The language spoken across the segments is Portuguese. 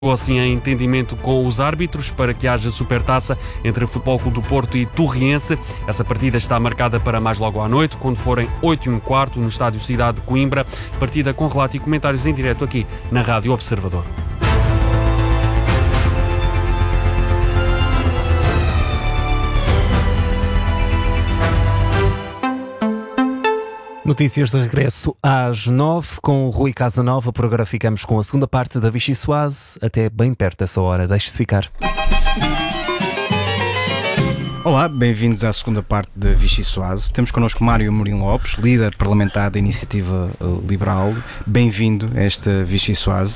Assim em entendimento com os árbitros para que haja supertaça entre Futebol Clube do Porto e Torriense. Essa partida está marcada para mais logo à noite, quando forem 8h15 no estádio Cidade de Coimbra. Partida com relato e comentários em direto aqui na Rádio Observador. Notícias de regresso às 9 com o Rui Casanova. Por agora ficamos com a segunda parte da Vichy Soase, até bem perto dessa hora. Deixe-se ficar. Olá, bem-vindos à segunda parte da Vichy Soase. Temos connosco Mário Amorim Lopes, líder parlamentar da Iniciativa Liberal. Bem-vindo a esta Vichy Soase.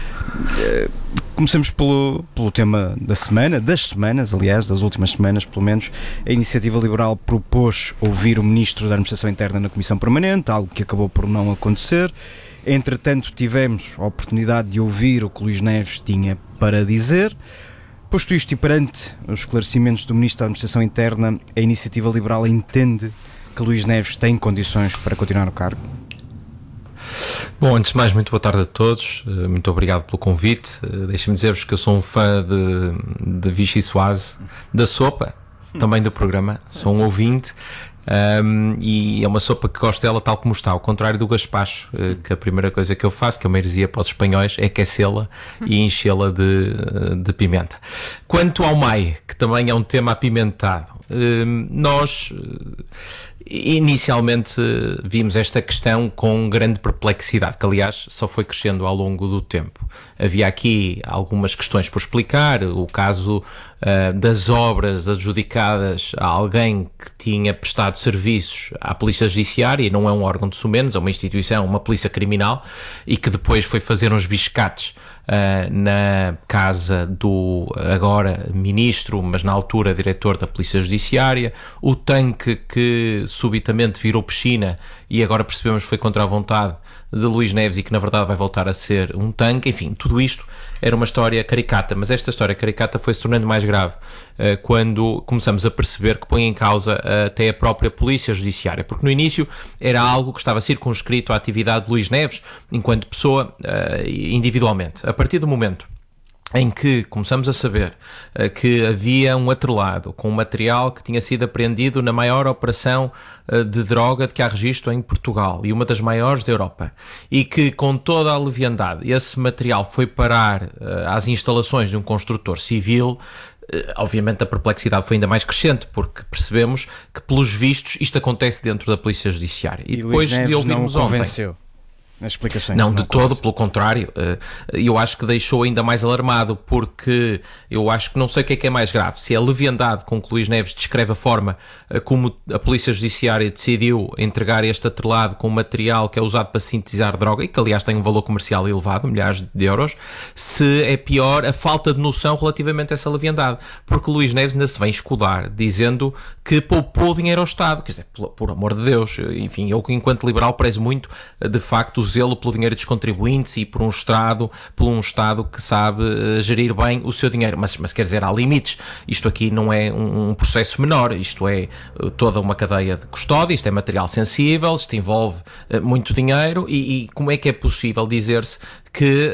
Comecemos pelo tema da semana, das semanas, aliás, das últimas semanas, pelo menos. A Iniciativa Liberal propôs ouvir o Ministro da Administração Interna na Comissão Permanente, algo que acabou por não acontecer. Entretanto, tivemos a oportunidade de ouvir o que Luís Neves tinha para dizer. Posto isto e perante os esclarecimentos do Ministro da Administração Interna, a Iniciativa Liberal entende que Luís Neves tem condições para continuar no cargo? Bom, antes de mais, muito boa tarde a todos, muito obrigado pelo convite. Deixem-me dizer-vos que eu sou um fã de Vichy Soase, da sopa, também do programa, sou um ouvinte, e é uma sopa que gosto dela tal como está, ao contrário do gazpacho, que a primeira coisa que eu faço, que é uma heresia para os espanhóis, é aquecê-la e enchê-la de pimenta. Quanto ao MAI, que também é um tema apimentado, nós inicialmente vimos esta questão com grande perplexidade, que aliás só foi crescendo ao longo do tempo. Havia aqui algumas questões por explicar, o caso das obras adjudicadas a alguém que tinha prestado serviços à Polícia Judiciária, e não é um órgão de sumenos, é uma instituição, uma polícia criminal, e que depois foi fazer uns biscates na casa do agora ministro, mas na altura diretor da Polícia Judiciária, o tanque que subitamente virou piscina e agora percebemos que foi contra a vontade de Luís Neves e que na verdade vai voltar a ser um tanque. Enfim, tudo isto era uma história caricata, mas esta história caricata foi se tornando mais grave quando começamos a perceber que põe em causa até a própria Polícia Judiciária, porque no início era algo que estava circunscrito à atividade de Luís Neves enquanto pessoa individualmente. A partir do momento em que começamos a saber que havia um atrelado com um material que tinha sido apreendido na maior operação de droga de que há registro em Portugal e uma das maiores da Europa, e que com toda a leviandade esse material foi parar às instalações de um construtor civil, obviamente a perplexidade foi ainda mais crescente, porque percebemos que pelos vistos isto acontece dentro da Polícia Judiciária. E depois de ouvirmos ontem... As explicações não, de todo, pelo contrário, eu acho que deixou ainda mais alarmado, porque eu acho que não sei o que é mais grave, se é a leviandade com que Luís Neves descreve a forma como a Polícia Judiciária decidiu entregar este atrelado com material que é usado para sintetizar droga e que aliás tem um valor comercial elevado, milhares de euros, se é pior a falta de noção relativamente a essa leviandade, porque Luís Neves ainda se vem escudar dizendo que poupou dinheiro ao Estado, quer dizer, por amor de Deus, enfim, eu que enquanto liberal prezo muito, de facto, o zelo pelo dinheiro dos contribuintes e por um Estado que sabe gerir bem o seu dinheiro, mas quer dizer, há limites. Isto aqui não é um processo menor, isto é toda uma cadeia de custódia, isto é material sensível, isto envolve muito dinheiro, e como é que é possível dizer-se que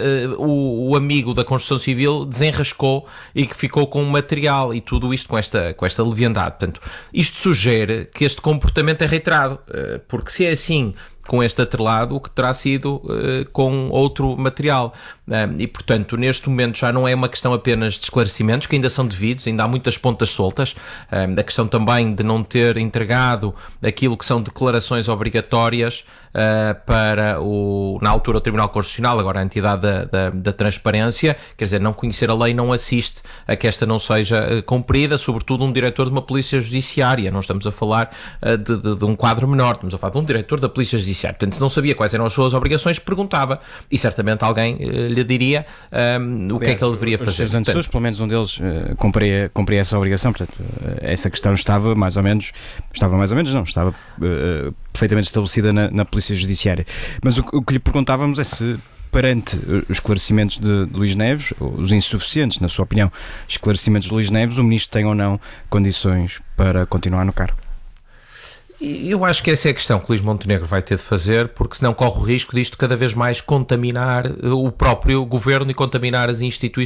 o amigo da construção civil desenrascou e que ficou com o material, e tudo isto com esta leviandade? Portanto, isto sugere que este comportamento é reiterado, porque se é assim com este atrelado, o que terá sido com outro material. E, portanto, neste momento já não é uma questão apenas de esclarecimentos, que ainda são devidos, ainda há muitas pontas soltas. A questão também de não ter entregado aquilo que são declarações obrigatórias para na altura o Tribunal Constitucional, agora a entidade da transparência, quer dizer, não conhecer a lei não assiste a que esta não seja cumprida, sobretudo um diretor de uma Polícia Judiciária. Não estamos a falar de um quadro menor, estamos a falar de um diretor da Polícia Judiciária. Portanto, se não sabia quais eram as suas obrigações, perguntava, e certamente alguém lhe diria o que é que ele deveria fazer. Os antecessores, pelo menos um deles, cumpria essa obrigação. Portanto, essa questão estava perfeitamente estabelecida na Polícia Judiciária. Mas o que lhe perguntávamos é se, perante os esclarecimentos de Luís Neves, os insuficientes, na sua opinião, esclarecimentos de Luís Neves, o Ministro tem ou não condições para continuar no cargo? Eu acho que essa é a questão que Luís Montenegro vai ter de fazer, porque senão corre o risco disto cada vez mais contaminar o próprio governo e contaminar as instituições